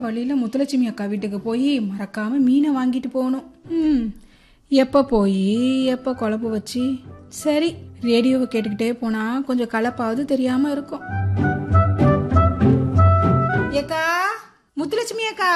வழியில முத்துலட்சுமி அக்கா வீட்டுக்கு போய் மறக்காம மீனை வாங்கிட்டு போகணும். எப்ப போய் எப்ப குழம்பு வச்சு சரி ரேடியோவை கேட்டுக்கிட்டே போனா கொஞ்சம் கலப்பாவது தெரியாம இருக்கும். ஏக்கா, முத்துலட்சுமி அக்கா.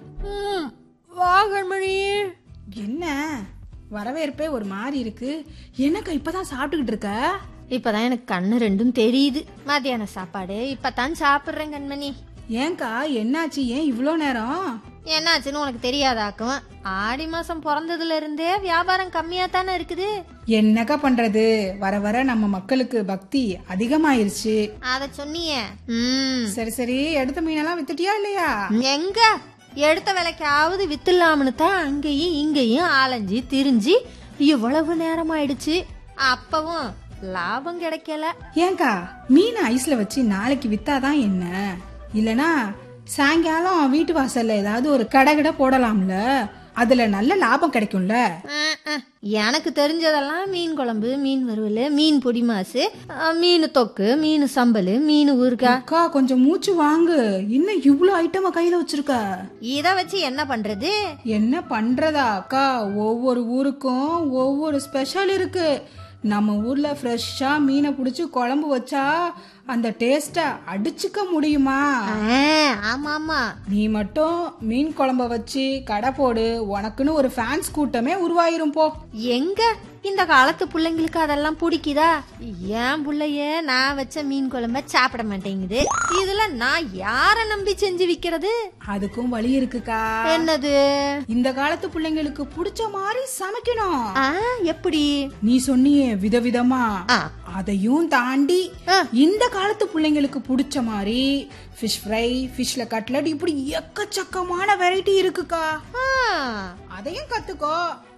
வா கண்மணி. என்ன வரவேற்பே ஒரு மாதிரி இருக்கு? என்னக்கா இப்பதான் சாப்பிட்டுக்கிட்டு இருக்க? இப்பதான் எனக்கு கண்ணு ரெண்டும் தெரியுது. மத்தியான சாப்பாடு இப்பதான் சாப்பிடுறேன் கண்மணி. ஏன்க்கா என்னாச்சு? ஏன் இவ்வளோ நேரம்? என்னாச்சுன்னு உனக்கு தெரியாதாக்கும். ஆடி மாசம் பிறந்ததுல இருந்தே வியாபாரம் கம்மியா தானே இருக்குது. என்னக்கா பண்றது, வர வர நம்ம மக்களுக்கு பக்தி அதிகமாயிருச்சு. அத சொன்னியே. சரி சரி, எடுத்த மீனெல்லாம் வித்துட்டியா இல்லையா? எங்க எடுத்த விலைக்காவது வித்துலாம்னு தான் அங்கேயும் இங்கேயும் ஆலஞ்சி திரிஞ்சு இவ்வளவு நேரம் ஆயிடுச்சு. அப்பவும் லாபம் கிடைக்கல. ஏங்கா மீன் ஐஸ்ல வச்சு நாளைக்கு வித்தாதான் என்ன? இல்லனா சாயங்காலம் வீட்டு வாசல்ல ஏதாவது ஒரு கடை போடலாம்ல, அதுல நல்ல லாபம் கிடைக்கும்ல. எனக்கு தெரிஞ்சதெல்லாம் மீன் குழம்பு, மீன் வறுவல், மீன் பொடி மாசு, மீன் தொக்கு, மீன் சம்பல், மீன் ஊறுகாய். அக்கா கொஞ்சம் மூச்சு வாங்கு, இன்னும் இவ்ளோ ஐட்டமா கையில வச்சிருக்க. இத வச்சு என்ன பண்றது? என்ன பண்றதா அக்கா, ஒவ்வொரு ஊருக்கும் ஒவ்வொரு ஸ்பெஷல் இருக்கு. நம்ம ஊர்ல ஃப்ரெஷ்ஷா மீனை புடிச்சு குழம்பு வச்சா அந்த டேஸ்ட அடிச்சுக்க முடியுமா? ஆமா ஆமா. நீ மட்டும் மீன் குழம்ப வச்சு கடை போடு, உனக்குன்னு ஒரு ஃபேன்ஸ் கூட்டமே உருவாயிரும் போ. எங்க இந்த காலத்து பிள்ளைங்களுக்கு அதெல்லாம் பிடிக்குதா? ஏன் பிள்ளைய நான் வச்ச மீன் குழம்ப சாப்பிட மாட்டேங்குது. இதுல நான் யார நம்பி செஞ்சு விக்கிறது? அதுக்கும் வழி இருக்குக்கா. என்னது? இந்த காலத்து பிள்ளைங்களுக்கு பிடிச்ச மாதிரி சமைக்கணும். எப்படி? நீ சொன்னியே விதவிதமா, அதையும் தாண்டி இந்த காலத்து பிள்ளைங்களுக்கு பிடிச்ச மாதிரி ஃபிஷ் ஃப்ரை, ஃபிஷ்ல கட்லட், இப்படி எக்கச்சக்கமான வெரைட்டி இருக்குக்கா. அதையும் கத்துக்கோ.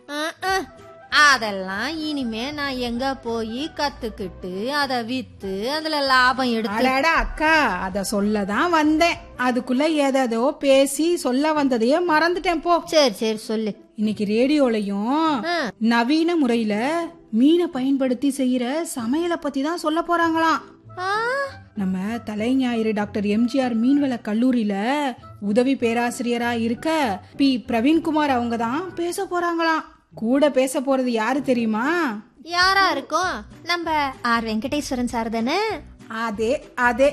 அதெல்லாம் இனிமே நான் எங்க போய் கத்துக்கிட்டு அத வித்து அதுல லாபம் எடுத்து? அக்கா அத சொல்லதான் வந்தேன், அதுக்குள்ள ஏதோ பேசி சொல்ல வந்ததையே மறந்துட்டேன் போ. சரி சரி சொல்லு. இன்னைக்கு ரேடியோலயும் நவீன முறையில மீனை பயன்படுத்தி செய்யற சமையலை பத்தி தான் சொல்ல போறாங்களாம். நம்ம தலைஞாயிறு டாக்டர் எம்ஜிஆர் மீன்வள கல்லூரியில உதவி பேராசிரியரா இருக்க பி பிரவீன்குமார் அவங்க தான் பேச போறாங்களாம். கூட பேச போறது யாரு தெரியுமா? யாரா இருக்கும்? நம்ம ஆர் வெங்கடேஸ்வரன் சார் தானே? அதே அதே.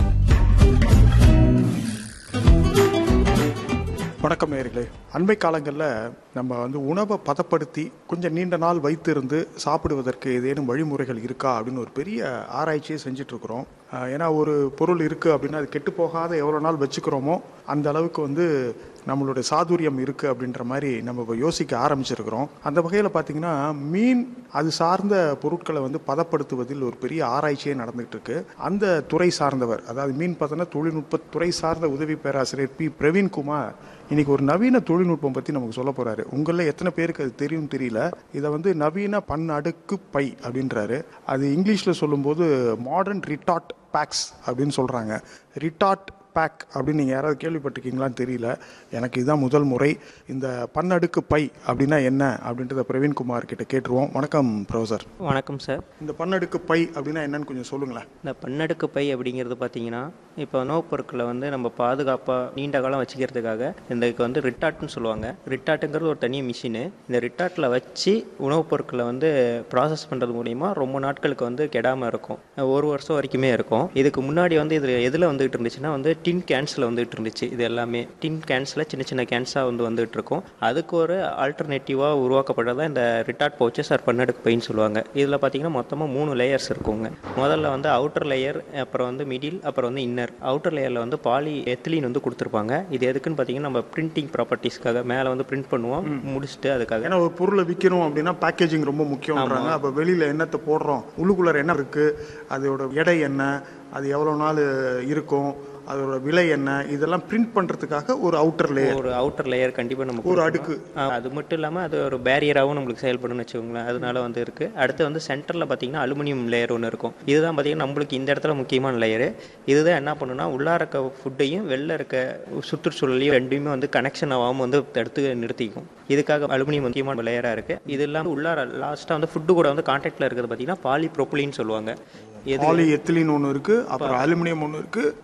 வணக்கம் நேயர்களே. அண்மை காலங்களில் நம்ம உணவை பதப்படுத்தி கொஞ்சம் நீண்ட நாள் வைத்திருந்து சாப்பிடுவதற்கு ஏதேனும் வழிமுறைகள் இருக்கா அப்படின்னு ஒரு பெரிய ஆராய்ச்சியை செஞ்சிட்ருக்குறோம். ஏன்னா ஒரு பொருள் இருக்குது அப்படின்னா அது கெட்டு போகாத எவ்வளோ நாள் வச்சுக்கிறோமோ அந்த அளவுக்கு நம்மளுடைய சாதுரியம் இருக்குது அப்படின்ற மாதிரி நம்ம இப்போ யோசிக்க ஆரம்பிச்சிருக்கிறோம். அந்த வகையில் பார்த்திங்கன்னா மீன் அது சார்ந்த பொருட்களை பதப்படுத்துவதில் ஒரு பெரிய ஆராய்ச்சியே நடந்துகிட்டு இருக்கு. அந்த துறை சார்ந்தவர், அதாவது மீன் பதன தொழில்நுட்ப துறை சார்ந்த உதவி பேராசிரியர் பி பிரவீன்குமார் இன்னைக்கு ஒரு நவீன தொழில்நுட்பம் பற்றி நமக்கு சொல்ல போறாரு. உங்களில் எத்தனை பேருக்கு அது தெரியும் தெரியல. இதை நவீன பன்னடுக்கு பை அப்படின்றாரு. அது இங்கிலீஷில் சொல்லும்போது மாடர்ன் ரிட்டார்ட் பேக்ஸ் அப்படின்னு சொல்கிறாங்க. ரிட்டார்ட் பேக் அப்படின்னு நீங்கள் யாராவது கேள்விப்பட்டிருக்கீங்களான்னு தெரியல. எனக்கு இதுதான் முதல் முறை. இந்த பன்னடுக்கு பை அப்படின்னா என்ன அப்படின்றத பிரவீன்குமார் கிட்ட கேட்டுருவோம். வணக்கம் ப்ரொஃபசர். வணக்கம் சார். இந்த பன்னடுக்கு பை அப்படின்னா என்னன்னு கொஞ்சம் சொல்லுங்களேன். இந்த பன்னடுக்கு பை அப்படிங்கிறது பார்த்தீங்கன்னா இப்போ உணவுப் பொருட்களை நம்ம பாதுகாப்பாக நீண்ட காலம் வச்சுக்கிறதுக்காக இதுக்கு ரிட்டார்ட்னு சொல்லுவாங்க. ரிட்டார்ட்டுங்கிறது ஒரு தனி மிஷினு. இந்த ரிட்டார்ட்டில் வச்சு உணவுப் பொருட்களை ப்ராசஸ் பண்ணுறது மூலிமா ரொம்ப நாட்களுக்கு கெடாமல் இருக்கும். ஒரு வருஷம் வரைக்குமே இருக்கும். இதுக்கு முன்னாடி இது எதில் வந்துகிட்டு இருந்துச்சுன்னா டின் கேன்ஸில் வந்துகிட்டு இருந்துச்சு. இது எல்லாமே டின் கேன்ஸில் சின்ன சின்ன கேன்ஸாக வந்துகிட்டு இருக்கும். அதுக்கு ஒரு ஆல்டர்னேட்டிவாக உருவாக்கப்பட்டதான் இந்த ரிட்டார்ட் பவுச்சஸ் ஆர் பன்னடுக்கு பைன்னு சொல்லுவாங்க. இதில் பார்த்தீங்கன்னா மொத்தமாக 3 லேயர்ஸ் இருக்குங்க. முதல்ல அவுட்டர் லேயர், அப்புறம் மிடில், அப்புறம் இன்னர். அவுட்டர் லேயரில் பாலி எத்திலீன் கொடுத்துருப்பாங்க. இது எதுக்குன்னு பார்த்தீங்கன்னா நம்ம பிரிண்டிங் ப்ராப்பர்ட்டிஸ்க்காக மேலே பிரிண்ட் பண்ணுவோம் முடிச்சுட்டு அதுக்காக. ஏன்னா ஒரு பொருளை விற்கணும் அப்படின்னா பேக்கேஜிங் ரொம்ப முக்கியம்ன்றாங்க. அப்போ வெளியில் என்னத்தை போடுறோம், உள்ளுக்குள்ளே என்ன இருக்குது, அதோட எடை என்ன, அது எவ்வளோ நாள் இருக்கும், அதோட விலை என்ன, இதெல்லாம் பிரிண்ட் பண்றதுக்காக ஒரு அவுட்டர் லேயர் கண்டிப்பா நமக்கு ஒரு அடுக்கு. அது மட்டும் இல்லாம அது ஒரு பேரியராகவும் நம்மளுக்கு செயல்படும் வச்சுக்கோங்களேன். அதனால இருக்கு. அடுத்து சென்டர்ல பாத்தீங்கன்னா அலுமினியம் லேயர் ஒன்று இருக்கும். இதுதான் பாத்தீங்கன்னா நம்மளுக்கு இந்த இடத்துல முக்கியமான லேயரு. இதுதான் என்ன பண்ணுன்னா உள்ளார இருக்க ஃபுட்டையும் வெளில இருக்க சுற்றுச்சூழலையும் ரெண்டுமே கனெக்ஷன் ஆகாம தடுத்து நிறுத்திக்கும். இதுக்காக அலுமினியம் முக்கியமான லேயரா இருக்கு. இது இல்லாம உள்ளார லாஸ்டா ஃபுட்டு கூட கான்டாக்ட்ல இருக்கிறது பாத்தீங்கன்னா பாலிப்ரோபிலின்னு சொல்லுவாங்க. பாலி எத்திலீன் ஒன்று இருக்கு, அப்புறம் அலுமினியம் ஒன்று இருக்கு, பாலிப்ரோபிலின்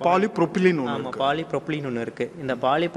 பாலிப்ரொபிலின் ஒன்று ஆமாம் பாலிப்ரொப்ளின் ஒன்று இருக்குது. இந்த